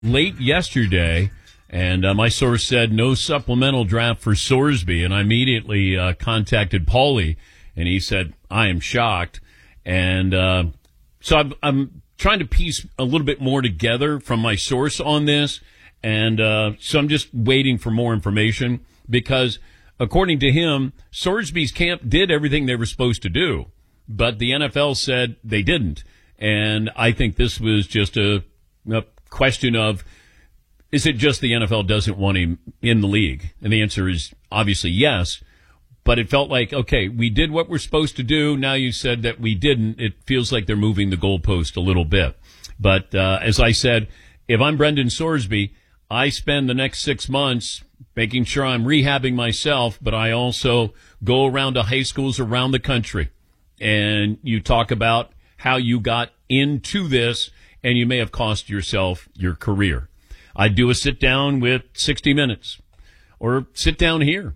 late yesterday, and my source said no supplemental draft for Sorsby, and I immediately contacted Paulie, and he said, I am shocked. And so I'm trying to piece a little bit more together from my source on this, and so I'm just waiting for more information because, according to him, Sorsby's camp did everything they were supposed to do, but the NFL said they didn't. And I think this was just a question of, is it just the NFL doesn't want him in the league? And the answer is obviously yes. But it felt like, okay, we did what we're supposed to do. Now you said that we didn't. It feels like they're moving the goalpost a little bit. But as I said, if I'm Brendan Sorsby, I spend the next 6 months making sure I'm rehabbing myself, but I also go around to high schools around the country. And you talk about how you got into this, and you may have cost yourself your career. I'd do a sit-down with 60 Minutes, or sit down here.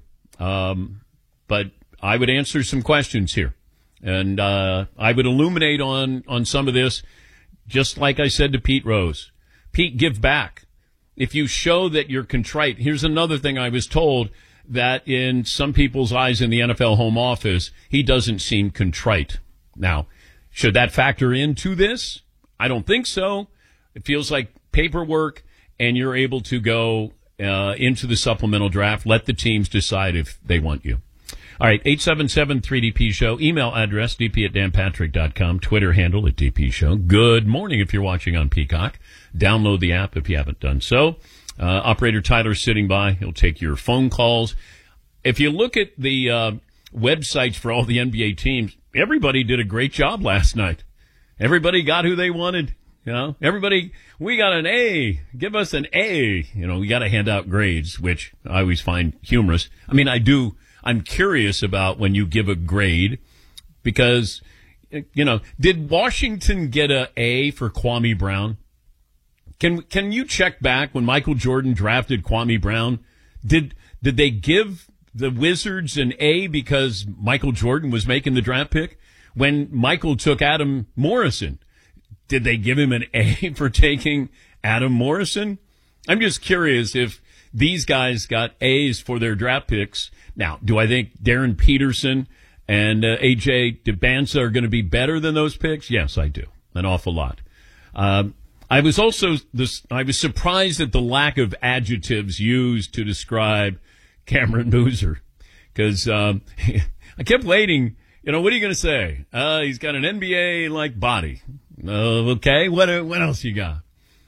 But I would answer some questions here, and I would illuminate on some of this, just like I said to Pete Rose. Pete, give back. If you show that you're contrite, here's another thing I was told, that in some people's eyes in the NFL home office, he doesn't seem contrite. Now, should that factor into this? I don't think so. It feels like paperwork, and you're able to go into the supplemental draft. Let the teams decide if they want you. All right, 877-3DP Show. Email address, dp@danpatrick.com. Twitter handle @DP Show. Good morning if you're watching on Peacock. Download the app if you haven't done so. Operator Tyler's sitting by. He'll take your phone calls. If you look at the websites for all the NBA teams, everybody did a great job last night. Everybody got who they wanted. You know, everybody, we got an A. Give us an A. You know, we got to hand out grades, which I always find humorous. I mean, I'm curious about when you give a grade because, you know, did Washington get a A for Kwame Brown? Can you check back when Michael Jordan drafted Kwame Brown? Did they give the Wizards an A because Michael Jordan was making the draft pick? When Michael took Adam Morrison, did they give him an A for taking Adam Morrison? I'm just curious if these guys got A's for their draft picks. Now, do I think Darren Peterson and A.J. Dubbanza are going to be better than those picks? Yes, I do. An awful lot. I was surprised at the lack of adjectives used to describe Cameron Boozer because I kept waiting. You know, what are you going to say? He's got an NBA-like body. Okay, what else you got?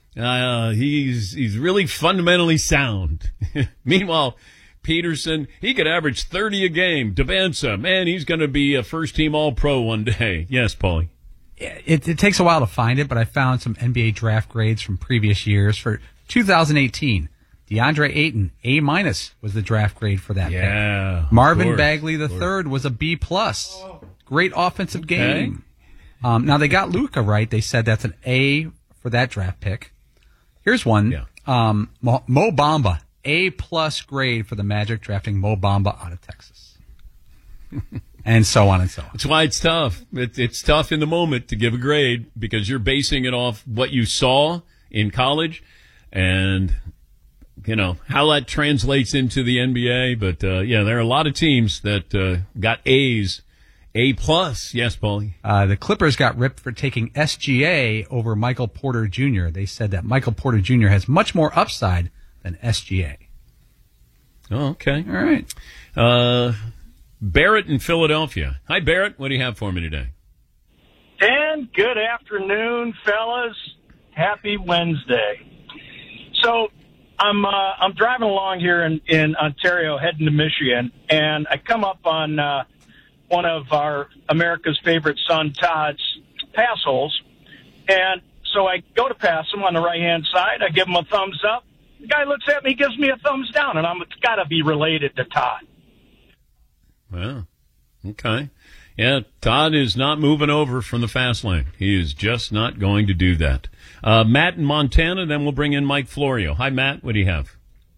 He's really fundamentally sound. Meanwhile, Peterson, he could average 30 a game. Dubbanza, man, he's going to be a first-team All-Pro one day. Yes, Paulie. It takes a while to find it, but I found some NBA draft grades from previous years. For 2018, DeAndre Ayton, A- was the draft grade for that pick. Marvin Bagley III was a B+. Great offensive game. Now, they got Luka right. They said that's an A for that draft pick. Here's one. Yeah. Mo Bamba, A+ grade for the Magic, drafting Mo Bamba out of Texas. And so on and so on. That's why it's tough. It's tough in the moment to give a grade because you're basing it off what you saw in college and, you know, how that translates into the NBA. But, yeah, there are a lot of teams that got A's. A+. Yes, Paulie. The Clippers got ripped for taking SGA over Michael Porter Jr. They said that Michael Porter Jr. has much more upside than SGA. Oh, okay. All right. Barrett in Philadelphia. Hi, Barrett. What do you have for me today? Dan, good afternoon, fellas. Happy Wednesday. So I'm driving along here in Ontario, heading to Michigan, and I come up on one of our America's favorite son, Todd's pass holes. And so I go to pass him on the right-hand side. I give him a thumbs up. The guy looks at me, gives me a thumbs down, and it's got to be related to Todd. Well, okay. Yeah, Todd is not moving over from the fast lane. He is just not going to do that. Matt in Montana, then we'll bring in Mike Florio. Hi, Matt. What do you have?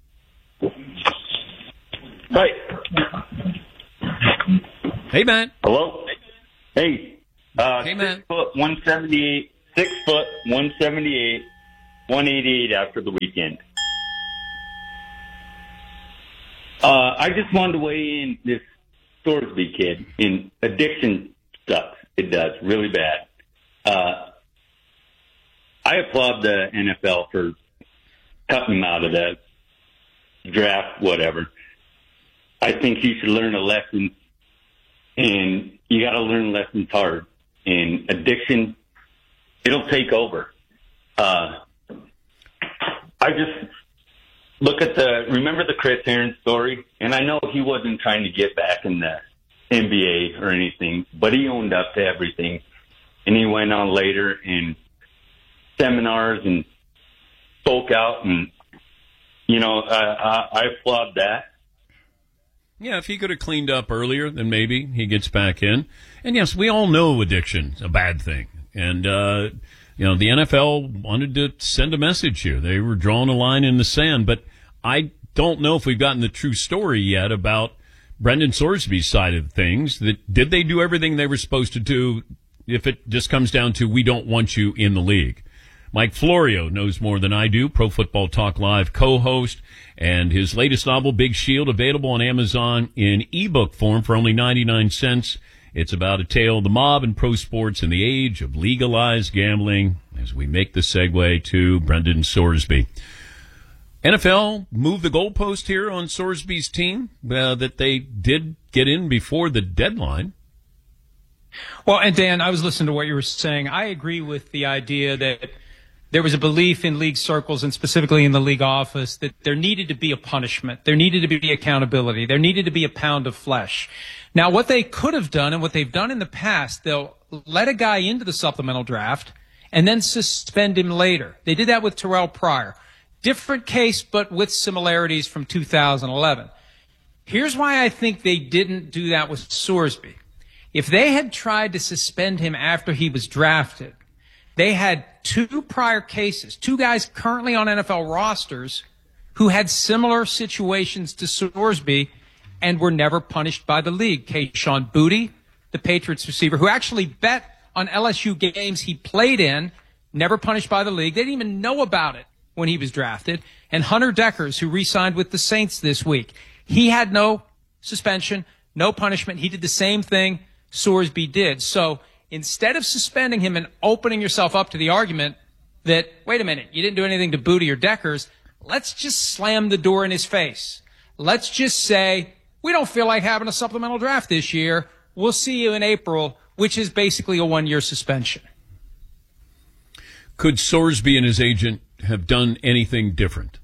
Hi. Hey, Matt. Hello. Hey. Hey, Matt. 6 foot 178. 6 foot 178. 188 after the weekend. I just wanted to weigh in this Sorsby kid. And addiction sucks. It does really bad. I applaud the NFL for cutting him out of the draft, whatever. I think he should learn a lesson, and you got to learn lessons hard. And addiction, it'll take over. I just look at remember the Chris Herron story? And I know he wasn't trying to get back in the NBA or anything, but he owned up to everything. And he went on later in seminars and spoke out, and, I applaud that. Yeah, if he could have cleaned up earlier, then maybe he gets back in. And yes, we all know addiction's a bad thing. And, the NFL wanted to send a message here. They were drawing a line in the sand, but I don't know if we've gotten the true story yet about Brendan Sorsby's side of things. Did they do everything they were supposed to do if it just comes down to we don't want you in the league? Mike Florio knows more than I do, Pro Football Talk Live co-host, and his latest novel, Big Shield, available on Amazon in ebook form for only 99 cents. It's about a tale of the mob and pro sports in the age of legalized gambling, as we make the segue to Brendan Sorsby. NFL moved the goalpost here on Sorsby's team that they did get in before the deadline. Well, and Dan, I was listening to what you were saying. I agree with the idea that there was a belief in league circles and specifically in the league office that there needed to be a punishment. There needed to be accountability. There needed to be a pound of flesh. Now, what they could have done and what they've done in the past, they'll let a guy into the supplemental draft and then suspend him later. They did that with Terrell Pryor. Different case, but with similarities from 2011. Here's why I think they didn't do that with Sorsby. If they had tried to suspend him after he was drafted, they had two prior cases, two guys currently on NFL rosters who had similar situations to Sorsby and were never punished by the league. Kayshon Boutte, the Patriots receiver, who actually bet on LSU games he played in, never punished by the league. They didn't even know about it when he was drafted. And Hunter Deckers, who re-signed with the Saints this week. He had no suspension, no punishment. He did the same thing Sorsby did. So instead of suspending him and opening yourself up to the argument that, wait a minute, you didn't do anything to Boutte or Deckers, let's just slam the door in his face. Let's just say, we don't feel like having a supplemental draft this year. We'll see you in April, which is basically a one-year suspension. Could Sorsby and his agent have done anything different?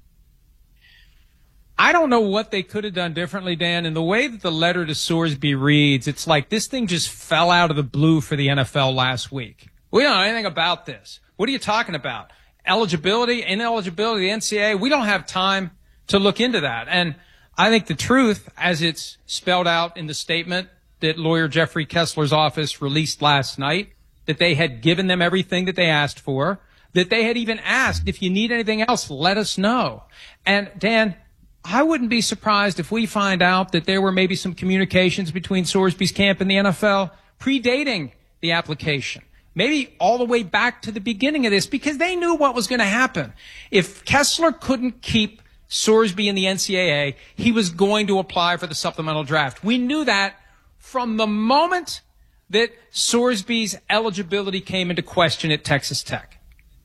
I don't know what they could have done differently, Dan. And the way that the letter to Sorsby reads, it's like this thing just fell out of the blue for the NFL last week. We don't know anything about this. What are you talking about? Eligibility, ineligibility, the NCAA? We don't have time to look into that. And I think the truth, as it's spelled out in the statement that lawyer Jeffrey Kessler's office released last night, that they had given them everything that they asked for, that they had even asked, if you need anything else, let us know. And Dan, I wouldn't be surprised if we find out that there were maybe some communications between Sorsby's camp and the NFL predating the application. Maybe all the way back to the beginning of this, because they knew what was going to happen. If Kessler couldn't keep Sorsby in the NCAA, he was going to apply for the supplemental draft. We knew that from the moment that Sorsby's eligibility came into question at Texas Tech.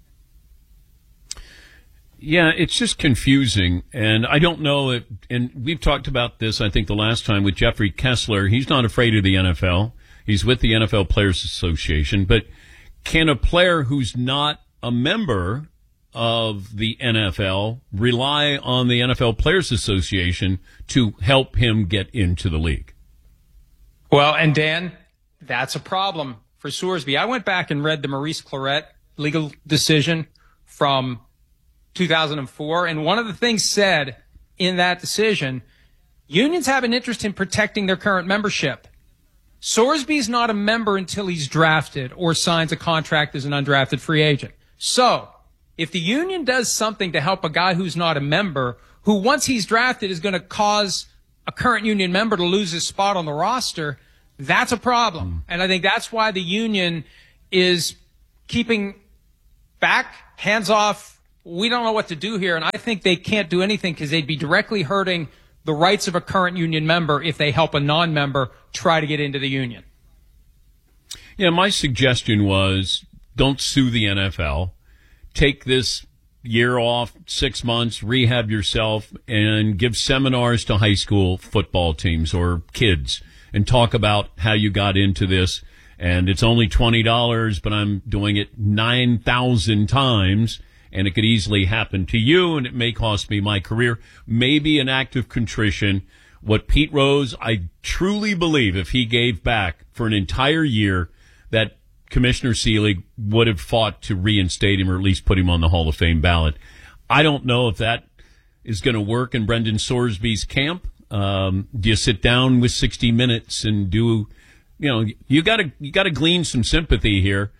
Yeah, it's just confusing, and I don't know it. And we've talked about this, I think, the last time with Jeffrey Kessler. He's not afraid of the NFL. He's with the NFL Players Association. But can a player who's not a member of the NFL rely on the NFL Players Association to help him get into the league? Well, and Dan, that's a problem for Sorsby. I went back and read the Maurice Clarett legal decision from 2004, and one of the things said in that decision, unions have an interest in protecting their current membership. Sorsby's not a member until he's drafted or signs a contract as an undrafted free agent. So, if the union does something to help a guy who's not a member, who once he's drafted is going to cause a current union member to lose his spot on the roster, that's a problem. And I think that's why the union is keeping back, hands off we don't know what to do here. And I think they can't do anything because they'd be directly hurting the rights of a current union member if they help a non-member try to get into the union. Yeah, my suggestion was don't sue the NFL. Take this year off, 6 months, rehab yourself, and give seminars to high school football teams or kids and talk about how you got into this. And it's only $20, but I'm doing it 9,000 times. And it could easily happen to you, and it may cost me my career. Maybe an act of contrition. What Pete Rose, I truly believe if he gave back for an entire year, that Commissioner Seelig would have fought to reinstate him or at least put him on the Hall of Fame ballot. I don't know if that is going to work in Brendan Sorsby's camp. Do you sit down with 60 Minutes and do, you got to glean some sympathy here,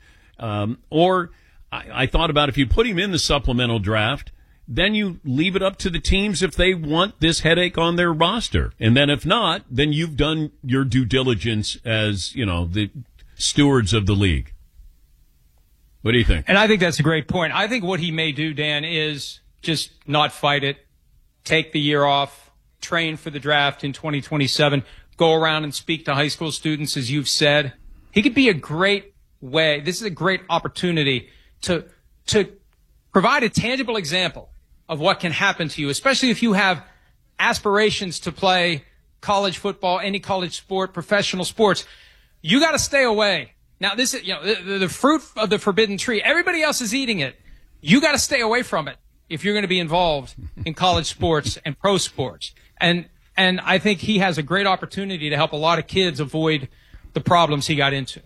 or I thought about if you put him in the supplemental draft, then you leave it up to the teams if they want this headache on their roster. And then if not, then you've done your due diligence as, the stewards of the league. What do you think? And I think that's a great point. I think what he may do, Dan, is just not fight it, take the year off, train for the draft in 2027, go around and speak to high school students, as you've said. He could be a great way. This is a great opportunity to provide a tangible example of what can happen to you, especially if you have aspirations to play college football, any college sport, professional sports. You got to stay away. Now, this is, the fruit of the forbidden tree. Everybody else is eating it. You got to stay away from it if you're going to be involved in college sports and pro sports. And I think he has a great opportunity to help a lot of kids avoid the problems he got into.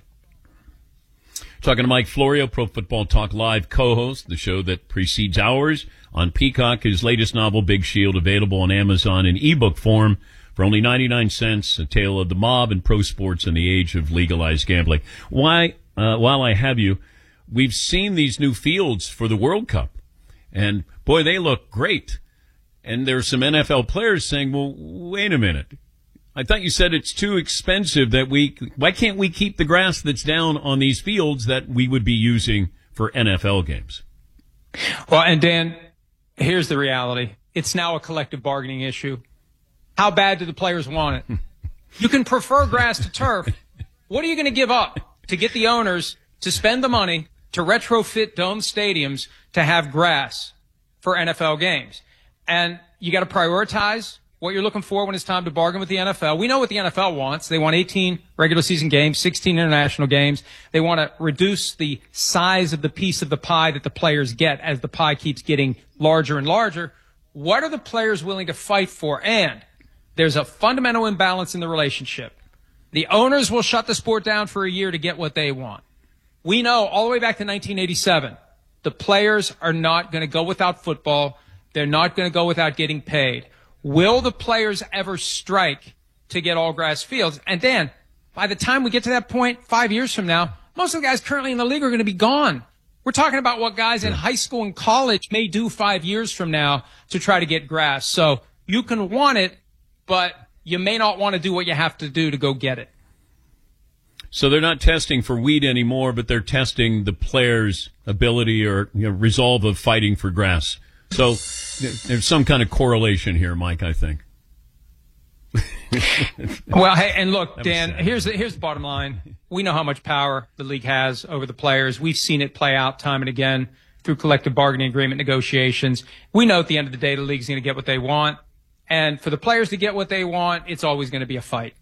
Talking to Mike Florio, Pro Football Talk Live co-host, the show that precedes ours on Peacock. His latest novel, Big Shield, available on Amazon in ebook form for only 99 cents. A tale of the mob and pro sports in the age of legalized gambling. While I have you, we've seen these new fields for the World Cup, and boy, they look great. And there's some NFL players saying, well, wait a minute. I thought you said it's too expensive why can't we keep the grass that's down on these fields that we would be using for NFL games? Well, and Dan, here's the reality. It's now a collective bargaining issue. How bad do the players want it? You can prefer grass to turf. What are you going to give up to get the owners to spend the money to retrofit dome stadiums to have grass for NFL games? And you got to prioritize what you're looking for when it's time to bargain with the NFL. We know what the NFL wants. They want 18 regular season games, 16 international games. They want to reduce the size of the piece of the pie that the players get as the pie keeps getting larger and larger. What are the players willing to fight for? And there's a fundamental imbalance in the relationship. The owners will shut the sport down for a year to get what they want. We know all the way back to 1987, the players are not going to go without football. They're not going to go without getting paid. Will the players ever strike to get all grass fields? And Dan, by the time we get to that point, 5 years from now, most of the guys currently in the league are going to be gone. We're talking about what guys in high school and college may do 5 years from now to try to get grass. So you can want it, but you may not want to do what you have to do to go get it. So they're not testing for weed anymore, but they're testing the players' ability or resolve of fighting for grass. So there's some kind of correlation here, Mike, I think. Well, hey, and look, Dan, here's the bottom line. We know how much power the league has over the players. We've seen it play out time and again through collective bargaining agreement negotiations. We know at the end of the day the league's going to get what they want. And for the players to get what they want, it's always going to be a fight.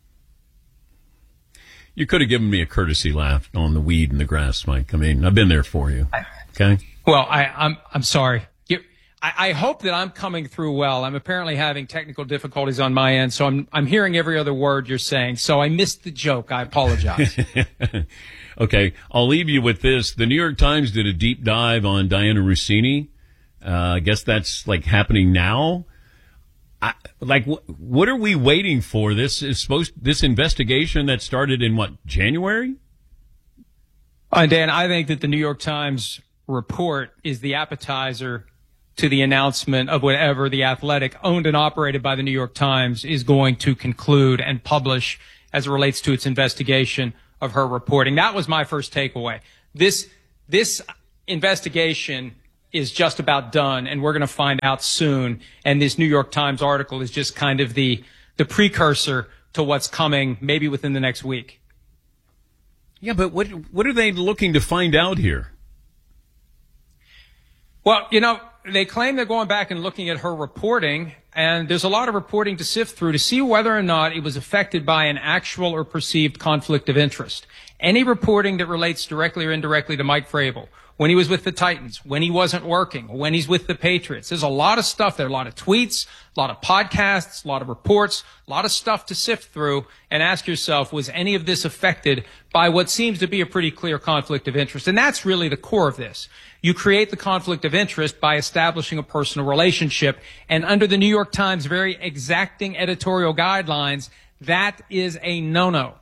You could have given me a courtesy laugh on the weed and the grass, Mike. I mean, I've been there for you. Okay? Well, I'm sorry. I hope that I'm coming through well. I'm apparently having technical difficulties on my end, so I'm hearing every other word you're saying. So I missed the joke. I apologize. Okay, I'll leave you with this. The New York Times did a deep dive on Diana Russini. I guess that's happening now. What are we waiting for? This investigation that started in January? Dan, I think that the New York Times report is the appetizer to the announcement of whatever The Athletic, owned and operated by the New York Times, is going to conclude and publish as it relates to its investigation of her reporting. That was my first takeaway. This investigation is just about done, and we're going to find out soon. And this New York Times article is just kind of the precursor to what's coming maybe within the next week. Yeah, but what are they looking to find out here? Well, they claim they're going back and looking at her reporting, and there's a lot of reporting to sift through to see whether or not it was affected by an actual or perceived conflict of interest. Any reporting that relates directly or indirectly to Mike Vrabel, when he was with the Titans, when he wasn't working, when he's with the Patriots. There's a lot of stuff there, a lot of tweets, a lot of podcasts, a lot of reports, a lot of stuff to sift through and ask yourself, was any of this affected by what seems to be a pretty clear conflict of interest? And that's really the core of this. You create the conflict of interest by establishing a personal relationship. And under the New York Times very exacting editorial guidelines, that is a no-no.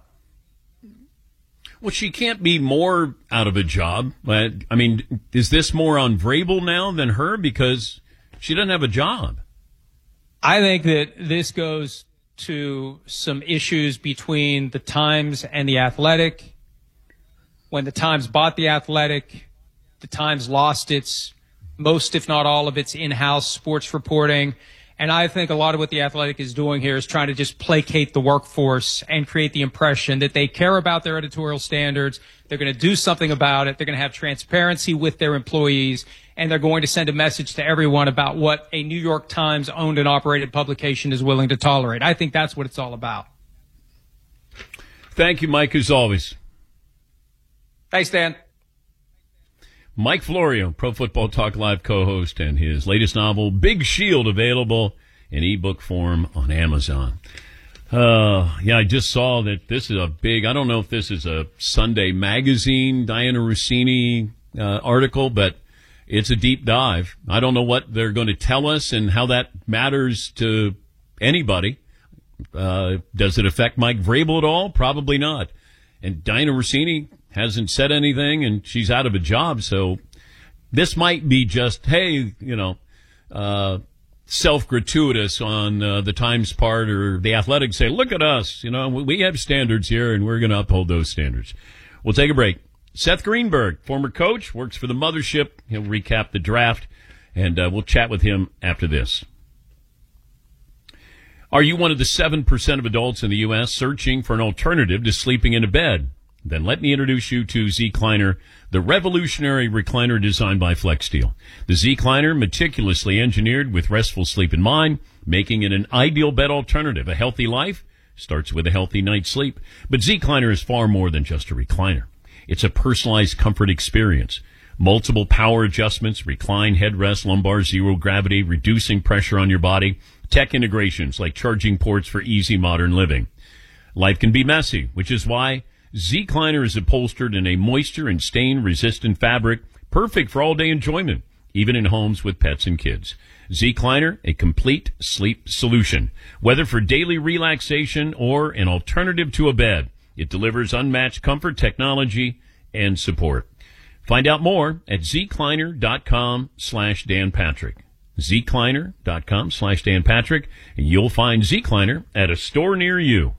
Well, she can't be more out of a job. I mean, is this more on Vrabel now than her because she doesn't have a job? I think that this goes to some issues between the Times and the Athletic. When the Times bought the Athletic, the Times lost its most, if not all, of its in-house sports reporting. And I think a lot of what the Athletic is doing here is trying to just placate the workforce and create the impression that they care about their editorial standards. They're going to do something about it. They're going to have transparency with their employees, and they're going to send a message to everyone about what a New York Times owned and operated publication is willing to tolerate. I think that's what it's all about. Thank you, Mike, as always. Thanks, Dan. Mike Florio, Pro Football Talk Live co-host, and his latest novel, Big Shield, available in ebook form on Amazon. I just saw that this is a big, I don't know if this is a Sunday Magazine, Diana Rossini article, but it's a deep dive. I don't know what they're going to tell us and how that matters to anybody. Does it affect Mike Vrabel at all? Probably not. And Diana Rossini hasn't said anything, and she's out of a job, so this might be just, hey, self-gratuitous on the Times part, or the Athletic say, look at us, we have standards here, and we're going to uphold those standards. We'll take a break. Seth Greenberg, former coach, works for the Mothership. He'll recap the draft, and we'll chat with him after this. Are you one of the 7% of adults in the U.S. searching for an alternative to sleeping in a bed? Then let me introduce you to Zecliner, the revolutionary recliner designed by FlexSteel. The Zecliner, meticulously engineered with restful sleep in mind, making it an ideal bed alternative. A healthy life starts with a healthy night's sleep. But Zecliner is far more than just a recliner. It's a personalized comfort experience. Multiple power adjustments, recline, headrest, lumbar, zero gravity, reducing pressure on your body. Tech integrations like charging ports for easy modern living. Life can be messy, which is why Zecliner is upholstered in a moisture and stain-resistant fabric, perfect for all-day enjoyment, even in homes with pets and kids. Zecliner, a complete sleep solution. Whether for daily relaxation or an alternative to a bed, it delivers unmatched comfort, technology, and support. Find out more at Zecliner.com/Dan Patrick. Zecliner.com/Dan Patrick, and you'll find Zecliner at a store near you.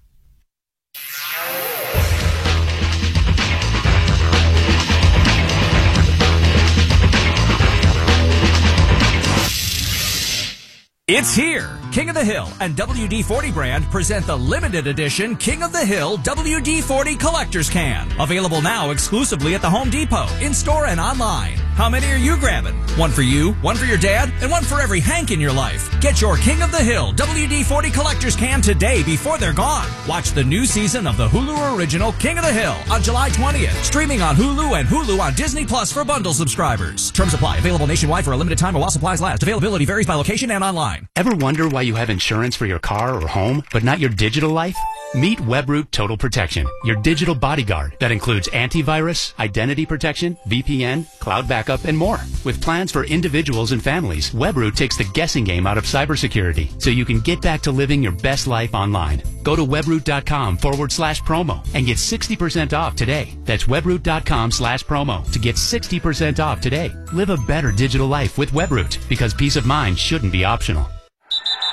It's here. King of the Hill and WD-40 brand present the limited edition King of the Hill WD-40 Collector's Can. Available now exclusively at the Home Depot, in-store and online. How many are you grabbing? One for you, one for your dad, and one for every Hank in your life. Get your King of the Hill WD-40 Collector's Can today before they're gone. Watch the new season of the Hulu original King of the Hill on July 20th. Streaming on Hulu and Hulu on Disney Plus for bundle subscribers. Terms apply. Available nationwide for a limited time or while supplies last. Availability varies by location and online. Ever wonder why you have insurance for your car or home, but not your digital life? Meet Webroot Total Protection, your digital bodyguard that includes antivirus, identity protection, VPN, cloud backup, and more. With plans for individuals and families, Webroot takes the guessing game out of cybersecurity so you can get back to living your best life online. Go to webroot.com/promo and get 60% off today. That's webroot.com/promo to get 60% off today. Live a better digital life with Webroot, because peace of mind shouldn't be optional.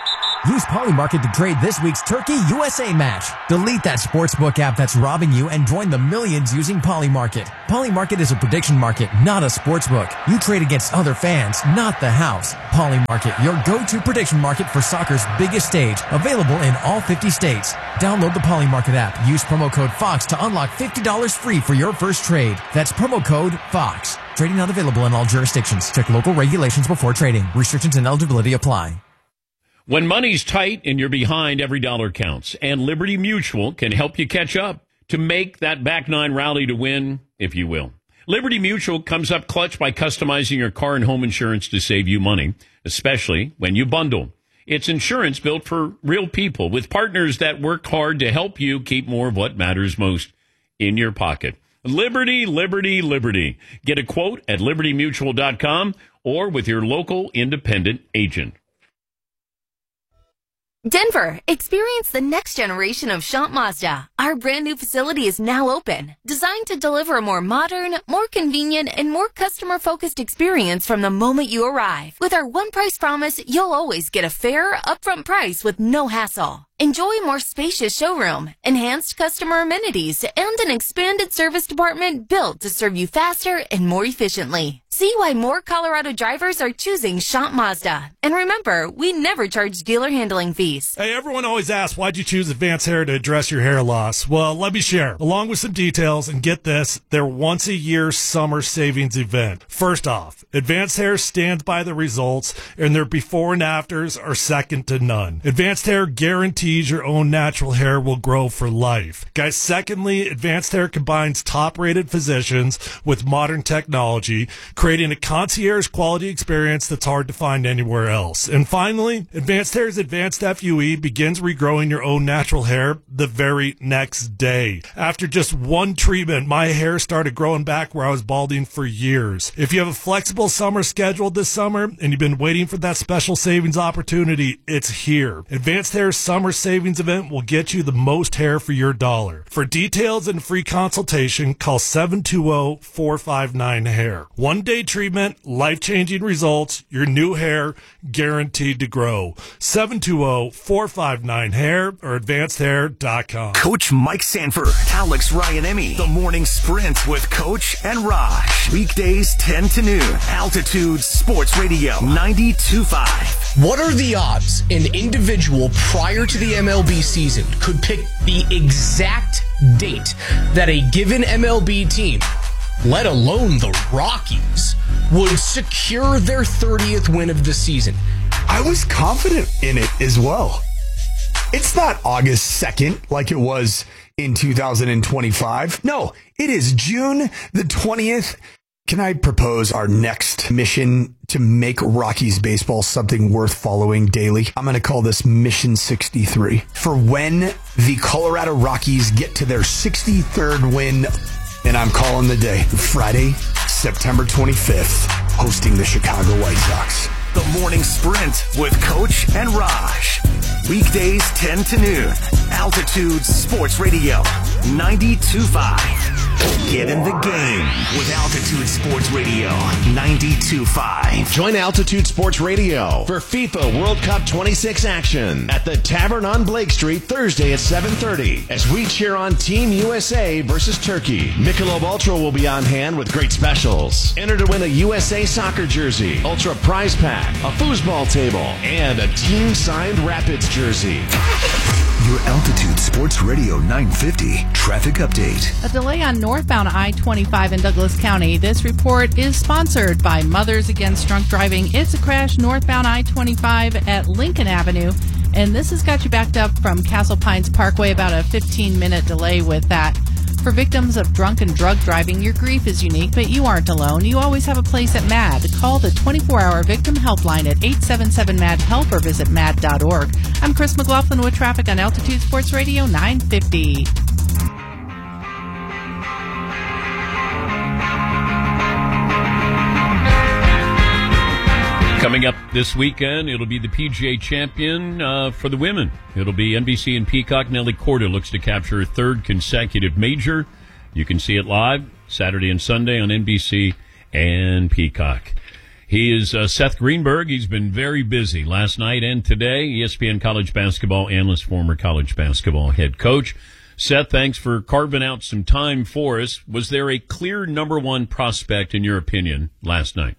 Use Polymarket to trade this week's Turkey-USA match. Delete that sportsbook app that's robbing you and join the millions using Polymarket. Polymarket is a prediction market, not a sportsbook. You trade against other fans, not the house. Polymarket, your go-to prediction market for soccer's biggest stage. Available in all 50 states. Download the Polymarket app. Use promo code FOX to unlock $50 free for your first trade. That's promo code FOX. Trading not available in all jurisdictions. Check local regulations before trading. Restrictions and eligibility apply. When money's tight and you're behind, every dollar counts. And Liberty Mutual can help you catch up to make that back nine rally to win, if you will. Liberty Mutual comes up clutch by customizing your car and home insurance to save you money, especially when you bundle. It's insurance built for real people with partners that work hard to help you keep more of what matters most in your pocket. Liberty, Liberty, Liberty. Get a quote at libertymutual.com or with your local independent agent. Denver, experience the next generation of Champ Mazda. Our brand new facility is now open, designed to deliver a more modern, more convenient, and more customer-focused experience from the moment you arrive. With our one price promise, you'll always get a fair, upfront price with no hassle. Enjoy a more spacious showroom, enhanced customer amenities, and an expanded service department built to serve you faster and more efficiently. See why more Colorado drivers are choosing Champ Mazda. And remember, we never charge dealer handling fees. Hey, everyone always asks, why'd you choose Advanced Hair to address your hair loss? Well, let me share. Along with some details, and get this, their once-a-year summer savings event. First off, Advanced Hair stands by the results, and their before and afters are second to none. Advanced Hair guarantees your own natural hair will grow for life. Guys, secondly, Advanced Hair combines top-rated physicians with modern technology, creating a concierge quality experience that's hard to find anywhere else. And finally, Advanced Hair's Advanced FUE begins regrowing your own natural hair the very next day. After just one treatment, my hair started growing back where I was balding for years. If you have a flexible summer scheduled this summer and you've been waiting for that special savings opportunity, it's here. Advanced Hair's summer savings event will get you the most hair for your dollar. For details and free consultation, call 720-459-HAIR. One-day treatment, life-changing results, your new hair guaranteed to grow. 720-459-HAIR or advancedhair.com. Coach Mike Sanford, Alex Ryan-Emmy, The Morning Sprint with Coach and Raj. Weekdays 10 to noon. Altitude Sports Radio 92.5. What are the odds an individual prior to the MLB season could pick the exact date that a given MLB team, let alone the Rockies, would secure their 30th win of the season? I was confident in it as well. It's not August 2nd like it was in 2025. No, it is June the 20th. Can I propose our next mission to make Rockies baseball something worth following daily? I'm going to call this Mission 63. For when the Colorado Rockies get to their 63rd win, and I'm calling the day Friday, September 25th, hosting the Chicago White Sox. The Morning Sprint with Coach and Raj. Weekdays 10 to noon. Altitude Sports Radio 92.5. Get in the game with Altitude Sports Radio 92.5. Join Altitude Sports Radio for FIFA World Cup 26 action at the Tavern on Blake Street Thursday at 7:30 as we cheer on Team USA versus Turkey. Michelob Ultra will be on hand with great specials. Enter to win a USA soccer jersey, Ultra prize pack, a foosball table, and a team-signed Rapids jersey. Your Altitude Sports Radio 950 traffic update. A delay on northbound I-25 in Douglas County. This report is sponsored by Mothers Against Drunk Driving. It's a crash northbound I-25 at Lincoln Avenue, and this has got you backed up from Castle Pines Parkway, about a 15-minute delay with that. For victims of drunk and drug driving, your grief is unique, but you aren't alone. You always have a place at MAD. Call the 24-hour victim helpline at 877-MAD-HELP or visit mad.org. I'm Chris McLaughlin with traffic on Altitude Sports Radio 950. Coming up this weekend, it'll be the PGA Champion for the women. It'll be NBC and Peacock. Nelly Korda looks to capture her third consecutive major. You can see it live Saturday and Sunday on NBC and Peacock. He is Seth Greenberg. He's been very busy last night and today. ESPN college basketball analyst, former college basketball head coach. Seth, thanks for carving out some time for us. Was there a clear number one prospect, in your opinion, last night?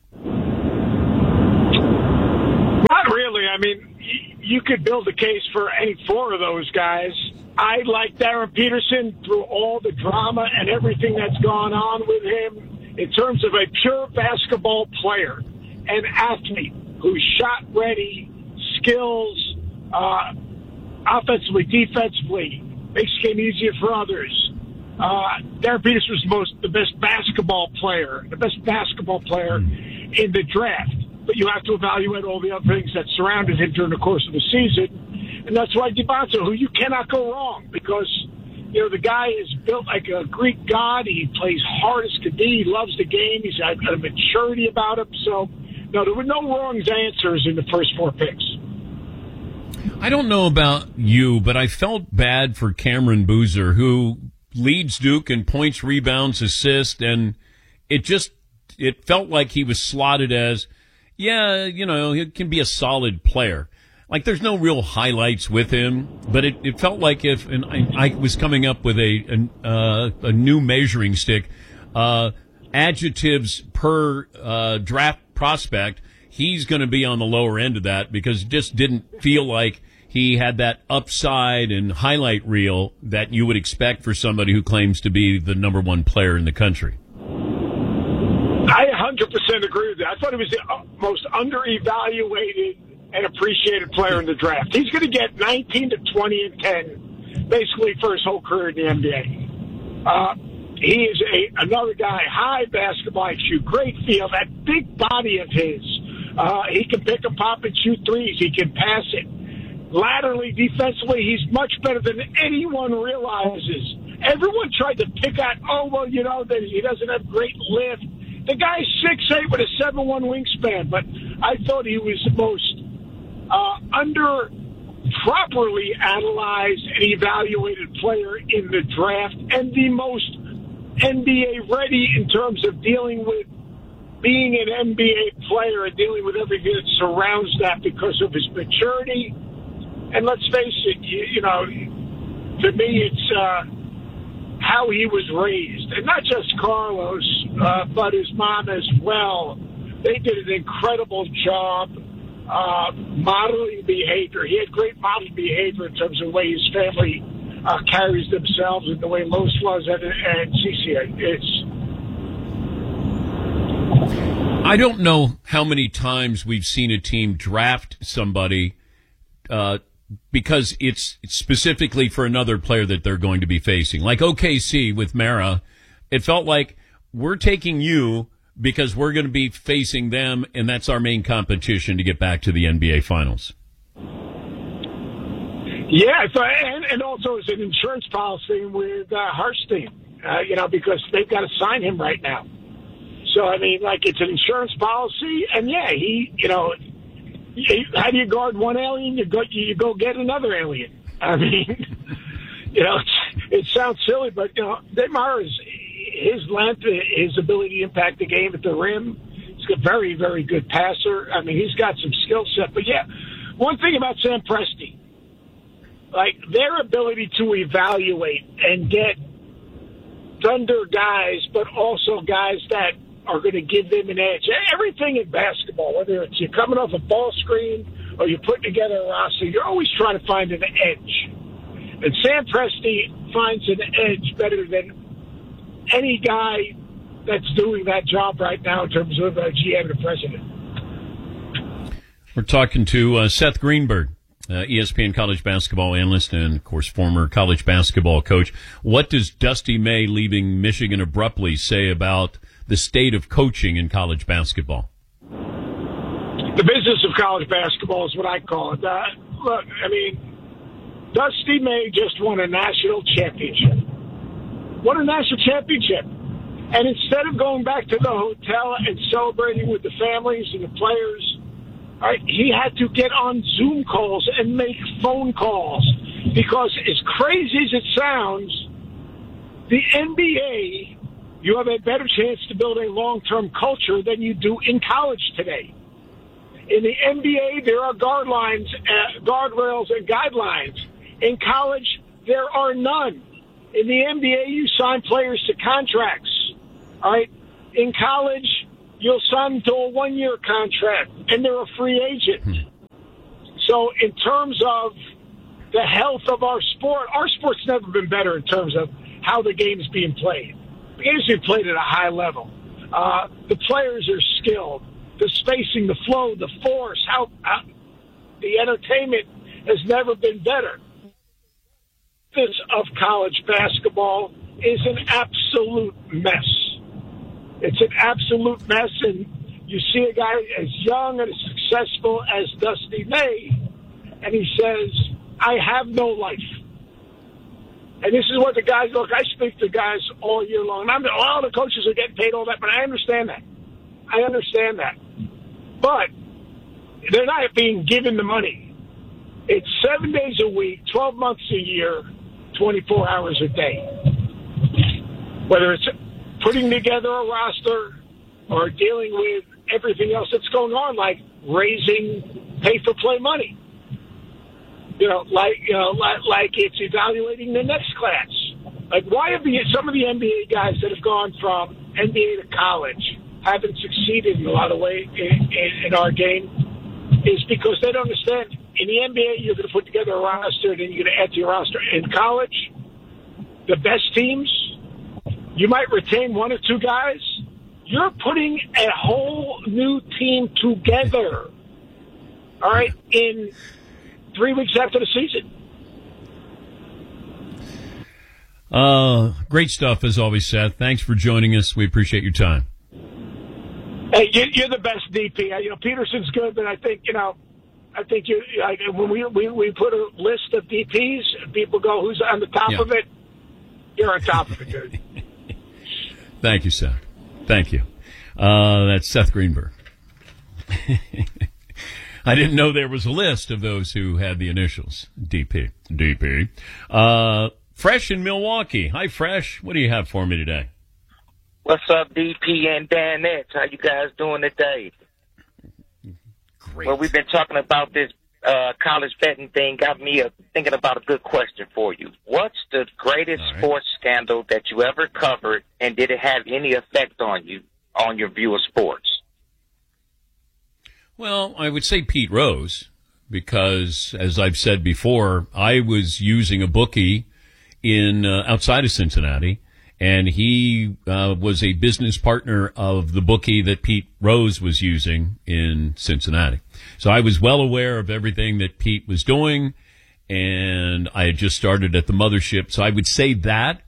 Not really. I mean, you could build a case for any four of those guys. I like Darren Peterson through all the drama and everything that's gone on with him in terms of a pure basketball player, an athlete who's shot ready, skills, offensively, defensively, makes the game easier for others. Darren Peterson was the best basketball player in the draft. But you have to evaluate all the other things that surrounded him during the course of the season. And that's why Bonzo, who you cannot go wrong, because, you know, the guy is built like a Greek god. He plays hard as could be. He loves the game. He's got a maturity about him. So, no, there were no wrong answers in the first four picks. I don't know about you, but I felt bad for Cameron Boozer, who leads Duke in points, rebounds, assists, and it felt like he was slotted as, yeah, you know, he can be a solid player. Like, there's no real highlights with him, but it felt like and I was coming up with a new measuring stick, adjectives per draft prospect. He's going to be on the lower end of that because it just didn't feel like he had that upside and highlight reel that you would expect for somebody who claims to be the number one player in the country. I 100% agree with that. I thought he was the most underevaluated and appreciated player in the draft. He's going to get 19 to 20 and 10 basically for his whole career in the NBA. He is another guy, high basketball IQ, great feel, that big body of his. He can pick a pop and shoot threes. He can pass it. Laterally, defensively, he's much better than anyone realizes. Everyone tried to pick out, that he doesn't have great lift. The guy's 6'8" with a 7'1" wingspan, but I thought he was the most properly analyzed and evaluated player in the draft and the most NBA ready in terms of dealing with being an NBA player and dealing with everything that surrounds that because of his maturity. And let's face it, to me, it's how he was raised. And not just Carlos, but his mom as well. They did an incredible job modeling behavior. He had great modeling behavior in terms of the way his family carries themselves and the way Los was and CCA. I don't know how many times we've seen a team draft somebody because it's specifically for another player that they're going to be facing. Like OKC with Mara, it felt like we're taking you because we're going to be facing them, and that's our main competition to get back to the NBA Finals. Yeah, and also it's an insurance policy with Hartstein, because they've got to sign him right now. So, I mean, it's an insurance policy, and how do you guard one alien? You go get another alien. I mean, it sounds silly, but Neymar his length, his ability to impact the game at the rim. He's a very, very good passer. I mean, he's got some skill set. But yeah, one thing about Sam Presti, their ability to evaluate and get thunder guys, but also guys that are going to give them an edge. Everything in basketball, whether it's you're coming off a ball screen or you're putting together a roster, you're always trying to find an edge. And Sam Presti finds an edge better than any guy that's doing that job right now in terms of GM and president. We're talking to Seth Greenberg, ESPN college basketball analyst and, of course, former college basketball coach. What does Dusty May leaving Michigan abruptly say about the state of coaching in college basketball? The business of college basketball is what I call it. Look, I mean, Dusty May just won a national championship. And instead of going back to the hotel and celebrating with the families and the players, he had to get on Zoom calls and make phone calls because as crazy as it sounds, the NBA you have a better chance to build a long-term culture than you do in college today. In the NBA, there are guardrails and guidelines. In college, there are none. In the NBA, you sign players to contracts. All right? In college, you'll sign them to a one-year contract, and they're a free agent. So in terms of the health of our sport's never been better in terms of how the game's being played. The game's being played at a high level. The players are skilled. The spacing, the flow, the force, how the entertainment has never been better. This of college basketball is an absolute mess. It's an absolute mess, and you see a guy as young and as successful as Dusty May, and he says, I have no life. And this is what the guys, look, I speak to guys all year long. And all the coaches are getting paid all that, but I understand that. I understand that. But they're not being given the money. It's 7 days a week, 12 months a year, 24 hours a day. Whether it's putting together a roster or dealing with everything else that's going on, like raising pay-for-play money. Like it's evaluating the next class. Like, why have some of the NBA guys that have gone from NBA to college haven't succeeded in a lot of ways in our game is because they don't understand. In the NBA, you're going to put together a roster, and then you're going to add to your roster. In college, the best teams, you might retain one or two guys. You're putting a whole new team together, all right, in 3 weeks after the season. Great stuff, as always, Seth. Thanks for joining us. We appreciate your time. Hey, you're the best DP. Peterson's good, but I think when we put a list of DPs, and people go, "Who's on the top of it?" You're on top of it, dude. Thank you, Seth. Thank you. That's Seth Greenberg. I didn't know there was a list of those who had the initials DP. Fresh in Milwaukee. Hi, Fresh. What do you have for me today? What's up, DP and Danette? How you guys doing today? Great. Well, we've been talking about this college betting thing. Got me thinking about a good question for you. What's the greatest sports scandal that you ever covered, and did it have any effect on you, on your view of sports? Well, I would say Pete Rose, because, as I've said before, I was using a bookie in outside of Cincinnati, and he was a business partner of the bookie that Pete Rose was using in Cincinnati. So I was well aware of everything that Pete was doing, and I had just started at the mothership. So I would say that.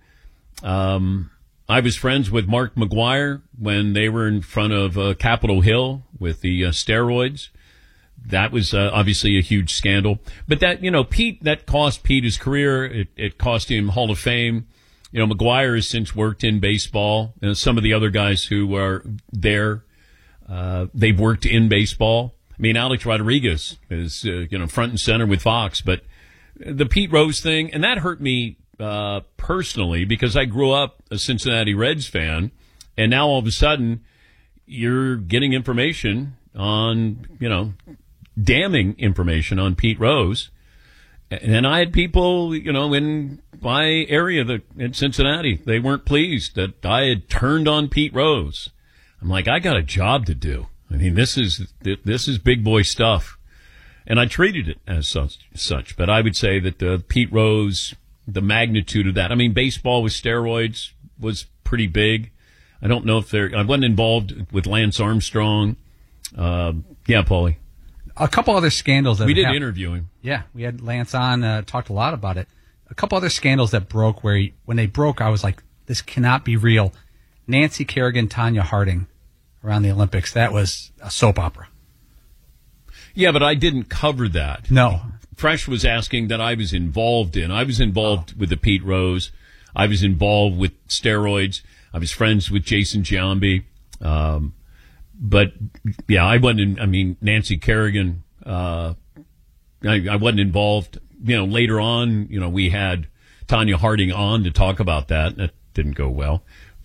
I was friends with Mark McGuire when they were in front of Capitol Hill with the steroids. That was obviously a huge scandal. But that, Pete, that cost Pete his career. It cost him Hall of Fame. McGuire has since worked in baseball. Some of the other guys who are there, they've worked in baseball. I mean, Alex Rodriguez is, front and center with Fox. But the Pete Rose thing, and that hurt me personally, because I grew up a Cincinnati Reds fan, and now all of a sudden you're getting information on, damning information on Pete Rose. And I had people, in my area in Cincinnati, they weren't pleased that I had turned on Pete Rose. I'm like, I got a job to do. I mean, this is big boy stuff. And I treated it as such. But I would say that Pete Rose, the magnitude of that. I mean, baseball with steroids was pretty big. I don't know if I wasn't involved with Lance Armstrong. Yeah, Paulie. A couple other scandals that we did interview him. Yeah, we had Lance on, talked a lot about it. A couple other scandals that broke when they broke, I was like, this cannot be real. Nancy Kerrigan, Tanya Harding around the Olympics. That was a soap opera. Yeah, but I didn't cover that. No. Fresh was asking that I was involved in. I was involved with the Pete Rose. I was involved with steroids. I was friends with Jason Giambi. But yeah, I wasn't. Nancy Kerrigan. I wasn't involved. Later on, we had Tanya Harding on to talk about that. That didn't go well.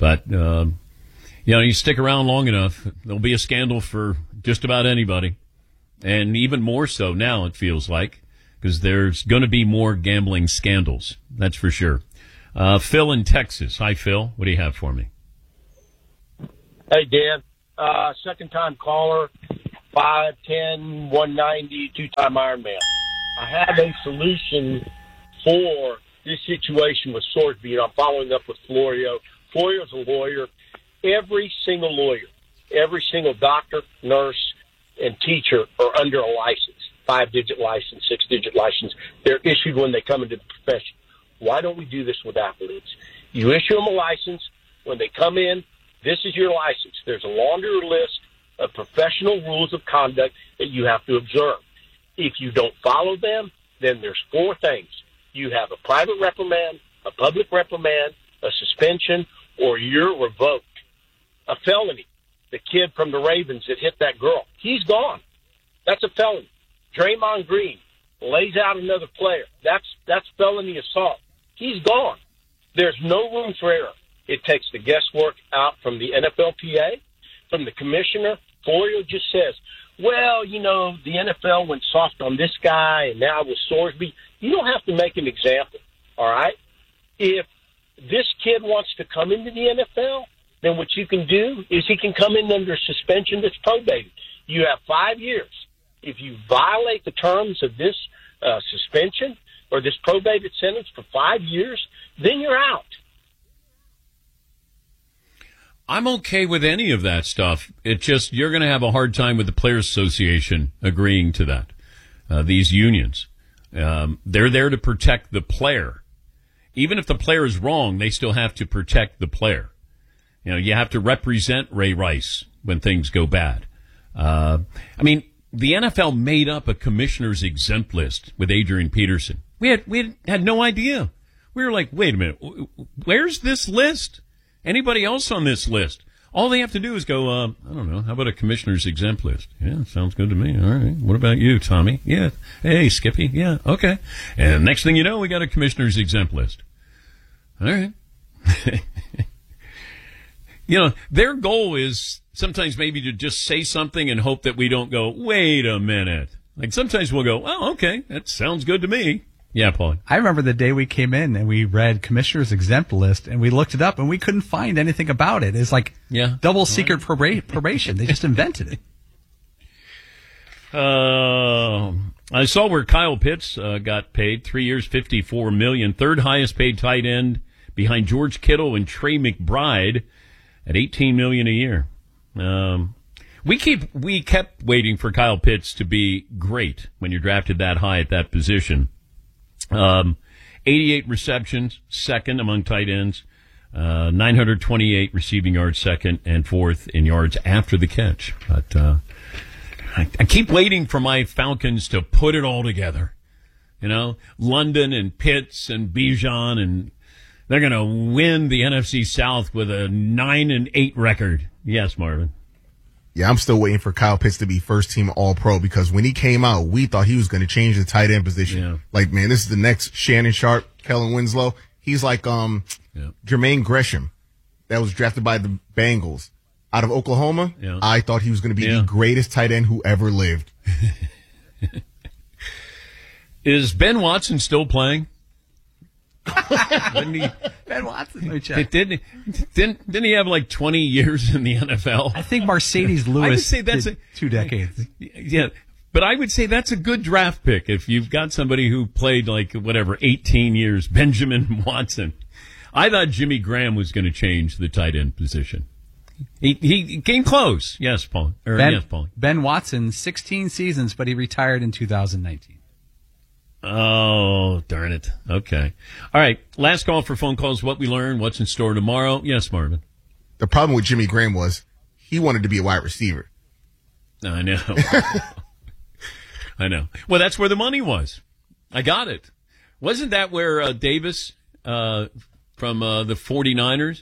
But, you stick around long enough, there'll be a scandal for just about anybody. And even more so now, it feels like, because there's going to be more gambling scandals. That's for sure. Phil in Texas. Hi, Phil. What do you have for me? Hey, Dan. Second-time caller, 5'10", 190, two-time Ironman. I have a solution for this situation with Sorsby, and I'm following up with Florio. Florio's a lawyer. Every single lawyer, every single doctor, nurse, and teacher are under a license, 5-digit license, 6-digit license. They're issued when they come into the profession. Why don't we do this with athletes? You issue them a license. When they come in, this is your license. There's a laundry list of professional rules of conduct that you have to observe. If you don't follow them, then there's 4 things. You have a private reprimand, a public reprimand, a suspension, or you're revoked. A felony. The kid from the Ravens that hit that girl, he's gone. That's a felony. Draymond Green lays out another player. That's felony assault. He's gone. There's no room for error. It takes the guesswork out from the NFLPA, from the commissioner. Florio just says, well, the NFL went soft on this guy, and now with Sorsby. You don't have to make an example, all right? If this kid wants to come into the NFL, then what you can do is he can come in under suspension that's probated. You have 5 years. If you violate the terms of this suspension or this probated sentence for 5 years, then you're out. I'm okay with any of that stuff. It's just you're going to have a hard time with the Players Association agreeing to that. These unions, they're there to protect the player. Even if the player is wrong, they still have to protect the player. You have to represent Ray Rice when things go bad. The NFL made up a commissioner's exempt list with Adrian Peterson. We had no idea. We were like, wait a minute, where's this list? Anybody else on this list? All they have to do is go, I don't know, how about a commissioner's exempt list? Yeah, sounds good to me. All right. What about you, Tommy? Yeah. Hey, Skippy. Yeah, okay. And next thing you know, we got a commissioner's exempt list. All right. Their goal is sometimes maybe to just say something and hope that we don't go, wait a minute. Like sometimes we'll go, oh, okay, that sounds good to me. Yeah, Paul. I remember the day we came in and we read Commissioner's Exempt List and we looked it up and we couldn't find anything about it. It's like double secret probation. They just invented it. I saw where Kyle Pitts got paid 3 years, $54 million, third highest paid tight end behind George Kittle and Trey McBride at $18 million a year. We kept waiting for Kyle Pitts to be great when you're drafted that high at that position. 88 receptions, second among tight ends, 928 receiving yards, second and fourth in yards after the catch. But I keep waiting for my Falcons to put it all together. London and Pitts and Bijan, and they're going to win the NFC South with a 9-8 record. Yes, Marvin. Yeah, I'm still waiting for Kyle Pitts to be first-team All-Pro because when he came out, we thought he was going to change the tight end position. Yeah. Like, man, this is the next Shannon Sharp, Kellen Winslow. He's like Jermaine Gresham that was drafted by the Bengals out of Oklahoma. Yeah. I thought he was going to be the greatest tight end who ever lived. Is Ben Watson still playing? Ben Watson. Didn't he have like 20 years in the NFL? I think Mercedes Lewis. I would say that's 2 decades. Yeah, but I would say that's a good draft pick if you've got somebody who played 18 years. Benjamin Watson. I thought Jimmy Graham was going to change the tight end position. He came close. Yes, Paul. Yes, Paul. Ben Watson, 16 seasons, but he retired in 2019. Oh, darn it. Okay. All right. Last call for phone calls. What we learned, what's in store tomorrow. Yes, Marvin. The problem with Jimmy Graham was he wanted to be a wide receiver. I know. I know. Well, that's where the money was. I got it. Wasn't that where Davis from the 49ers?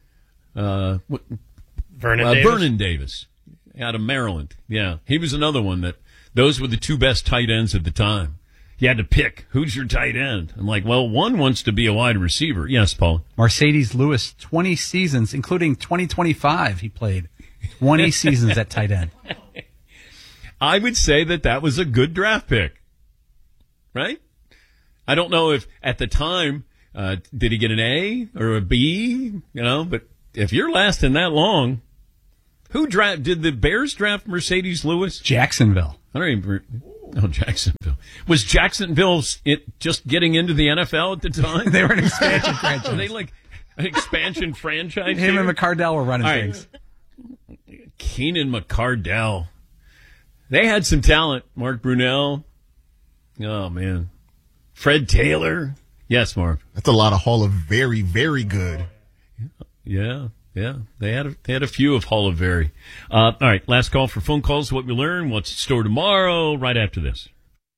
Vernon Davis out of Maryland. Yeah. He was another one that those were the two best tight ends at the time. You had to pick who's your tight end. I'm like, well, one wants to be a wide receiver. Yes, Paul. Mercedes Lewis, 20 seasons, including 2025. He played 20 seasons at tight end. I would say that was a good draft pick, right? I don't know if at the time, did he get an A or a B? But if you're lasting that long, did the Bears draft Mercedes Lewis? Jacksonville. I don't even. Oh, Jacksonville. Was Jacksonville just getting into the NFL at the time? They were an expansion franchise. Were they like an expansion franchise? Him and McCardell were running things. Keenan McCardell. They had some talent. Mark Brunell. Oh, man. Fred Taylor. Yes, Mark. That's a lot of Hall of Very, very good. Yeah. They had a few of Hall of Very. All right, last call for phone calls. What we learn, what's in store tomorrow, right after this.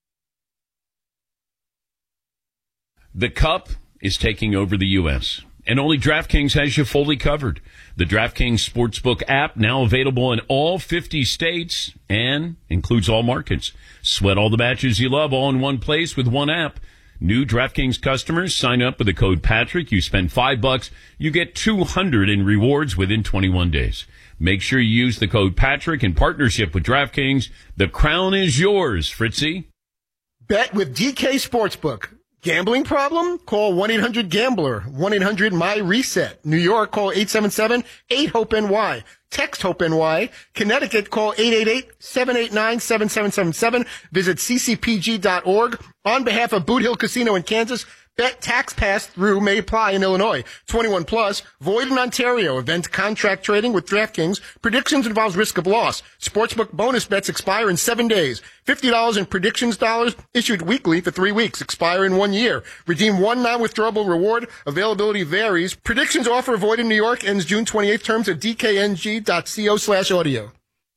The Cup is taking over the U.S., and only DraftKings has you fully covered. The DraftKings Sportsbook app, now available in all 50 states and includes all markets. Sweat all the matches you love all in one place with one app. New DraftKings customers sign up with the code Patrick. You spend $5, you get $200 in rewards within 21 days. Make sure you use the code Patrick in partnership with DraftKings. The crown is yours, Fritzy. Bet with DK Sportsbook. Gambling problem? Call 1-800-GAMBLER. 1-800-MY-RESET. New York, call 877-8-HOPE-NY. Text HOPE-NY. Connecticut, call 888-789-7777. Visit ccpg.org. On behalf of Boot Hill Casino in Kansas, bet tax pass-through may apply in Illinois. 21 plus, void in Ontario. Event contract trading with DraftKings. Predictions involves risk of loss. Sportsbook bonus bets expire in 7 days. $50 in predictions dollars issued weekly for 3 weeks. Expire in 1 year. Redeem one non-withdrawable reward. Availability varies. Predictions offer void in New York. Ends June 28th. Terms at dkng.co/audio.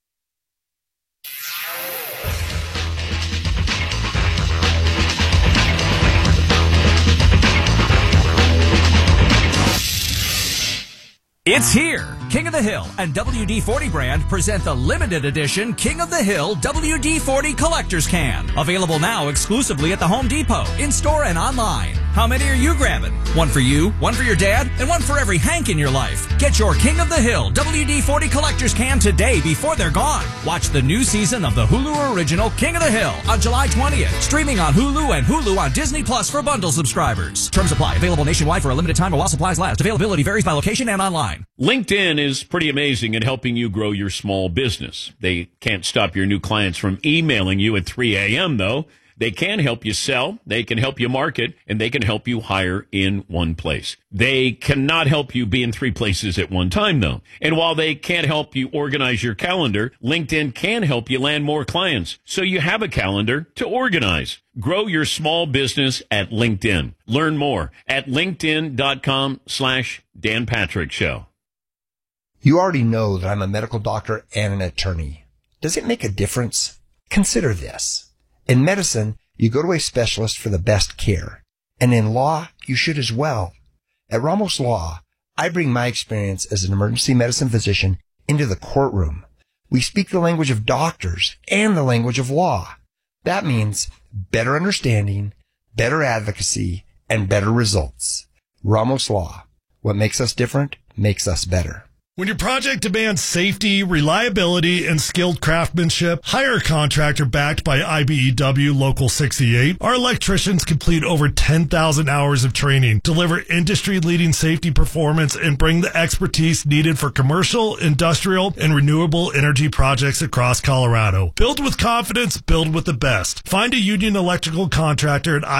It's here. King of the Hill and WD-40 brand present the limited edition King of the Hill WD-40 Collector's Can. Available now exclusively at the Home Depot, in-store and online. How many are you grabbing? One for you, one for your dad, and one for every Hank in your life. Get your King of the Hill WD-40 Collector's Can today before they're gone. Watch the new season of the Hulu original King of the Hill on July 20th. Streaming on Hulu and Hulu on Disney Plus for bundle subscribers. Terms apply. Available nationwide for a limited time while supplies last. Availability varies by location and online. LinkedIn is pretty amazing at helping you grow your small business. They can't stop your new clients from emailing you at 3 a.m., though. They can help you sell, they can help you market, and they can help you hire in one place. They cannot help you be in 3 places at one time, though. And while they can't help you organize your calendar, LinkedIn can help you land more clients, so you have a calendar to organize. Grow your small business at LinkedIn. Learn more at linkedin.com/Dan Patrick Show. You already know that I'm a medical doctor and an attorney. Does it make a difference? Consider this. In medicine, you go to a specialist for the best care. And in law, you should as well. At Ramos Law, I bring my experience as an emergency medicine physician into the courtroom. We speak the language of doctors and the language of law. That means better understanding, better advocacy, and better results. Ramos Law. What makes us different makes us better. When your project demands safety, reliability, and skilled craftsmanship, hire a contractor backed by IBEW Local 68. Our electricians complete over 10,000 hours of training, deliver industry-leading safety performance, and bring the expertise needed for commercial, industrial, and renewable energy projects across Colorado. Build with confidence, build with the best. Find a union electrical contractor at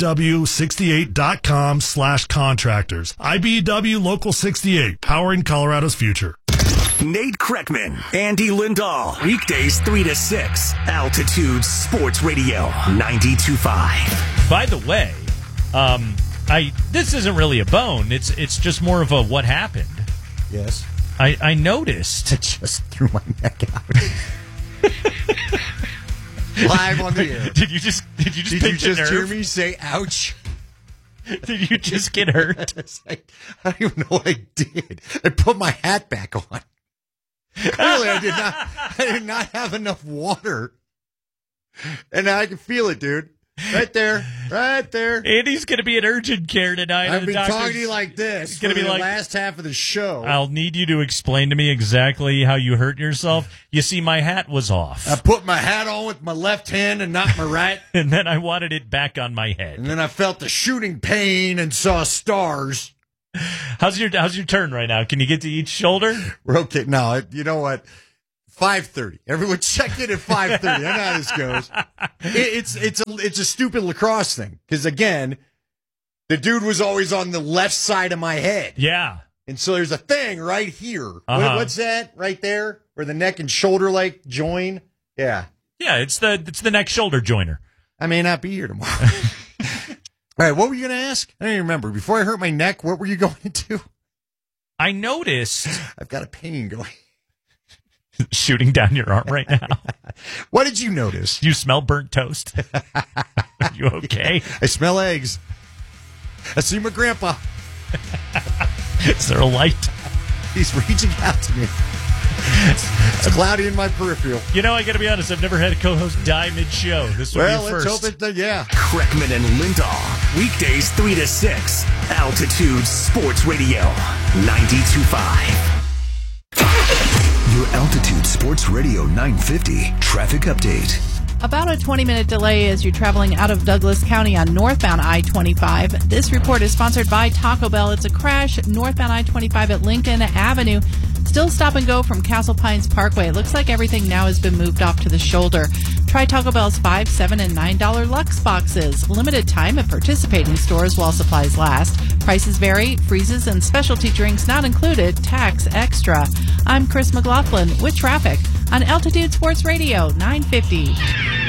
IBEW68.com/contractors. IBEW Local 68, powering Colorado's future. Nate Kreckman, Andy Lindahl, weekdays 3 to 6, Altitude Sports Radio 92.5. By the way, this isn't really a bone. It's just more of a what happened. Yes. I noticed. I just threw my neck out. Live on the air. Did you just hear me say ouch? Did you just get hurt? I don't even know what I did. I put my hat back on. Clearly, I did not have enough water. And I can feel it, dude. Right there. Andy's going to be in urgent care tonight. I've been talking to you like this. It's going to be the last half of the show. I'll need you to explain to me exactly how you hurt yourself. You see, my hat was off. I put my hat on with my left hand and not my right. And then I wanted it back on my head. And then I felt the shooting pain and saw stars. How's your turn right now? Can you get to each shoulder? We're okay. No, you know what? 5:30. Everyone check in at 5:30. I know how this goes. It's a stupid lacrosse thing because again, the dude was always on the left side of my head. Yeah, and so there's a thing right here. Uh-huh. What's that right there? Where the neck and shoulder like join? Yeah, it's the neck shoulder joiner. I may not be here tomorrow. All right, what were you going to ask? I don't even remember. Before I hurt my neck, what were you going to? I noticed I've got a pain going. Shooting down your arm right now. What did you notice? Do you smell burnt toast? Are you okay? I smell eggs. I see my grandpa. Is there a light? He's reaching out to me. It's cloudy in my peripheral. You know, I got to be honest. I've never had a co-host die mid-show. This will be let's first. hope it. Yeah. Kreckman and Lindahl, weekdays 3 to 6. Altitude Sports Radio, 92.5. Your Altitude Sports Radio 950 traffic update. About a 20-minute delay as you're traveling out of Douglas County on northbound I-25. This report is sponsored by Taco Bell. It's a crash northbound I-25 at Lincoln Avenue. Still stop and go from Castle Pines Parkway. It looks like everything now has been moved off to the shoulder. Try Taco Bell's $5, $7, and $9 Lux boxes. Limited time at participating stores while supplies last. Prices vary. Freezes and specialty drinks not included. Tax extra. I'm Chris McLaughlin with traffic on Altitude Sports Radio 950.